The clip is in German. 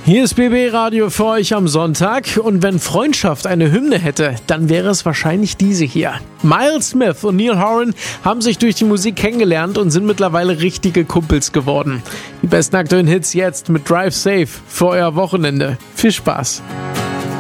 Hier ist BB Radio für euch am Sonntag und wenn Freundschaft eine Hymne hätte, dann wäre es wahrscheinlich diese hier. Miles Smith und Neil Horan haben sich durch die Musik kennengelernt und sind mittlerweile richtige Kumpels geworden. Die besten aktuellen Hits jetzt mit Drive Safe für euer Wochenende. Viel Spaß!